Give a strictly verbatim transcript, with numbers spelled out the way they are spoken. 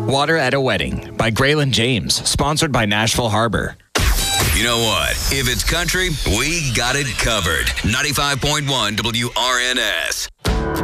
Water at a Wedding by Graylin James, sponsored by Nashville Harbor. You know what? If it's country, we got it covered. ninety-five point one W R N S.